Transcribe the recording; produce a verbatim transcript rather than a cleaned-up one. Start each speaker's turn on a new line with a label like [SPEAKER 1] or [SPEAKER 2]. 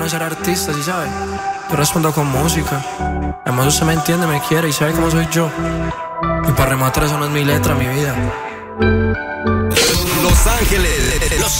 [SPEAKER 1] de ser artista, ¿sí sabes? Yo respondo con música. Además usted me entiende, me quiere y sabe cómo soy yo. Y para rematar eso no es mi letra, mi vida.
[SPEAKER 2] Los Ángeles, Los